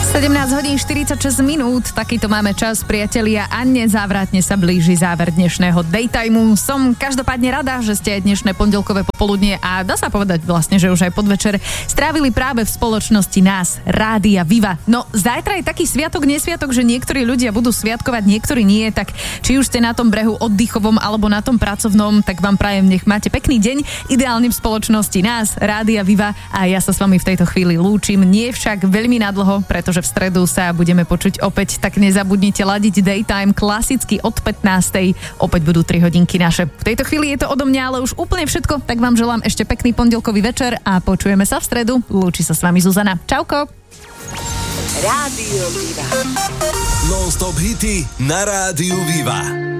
17 hodín 46 minút, takýto máme čas, priatelia, a nezávratne sa blíži záver dnešného daytimeu. Som každopádne rada, že ste dnešné pondelkové popoludnie a dá sa povedať vlastne, že už aj podvečer strávili práve v spoločnosti nás, Rádia Viva. No, zajtra je taký sviatok, nesviatok, že niektorí ľudia budú sviatkovať, niektorí nie, tak či už ste na tom brehu oddychovom alebo na tom pracovnom, tak vám prajem, nech máte pekný deň, ideálne v spoločnosti nás, Rádia Viva, a ja sa s vami v tejto chvíli lúčim, nie však veľmi nadlho, pretože v stredu sa budeme počuť opäť, tak nezabudnite ladiť Daytime klasicky od 15:00. Opäť budú 3 hodinky naše. V tejto chvíli je to odo mňa, ale už úplne všetko, tak vám želám ešte pekný pondelkový večer a počujeme sa v stredu. Lúči sa s vami Zuzana. Čauko. Rádio Viva. Non-stop hity na Rádiu Viva.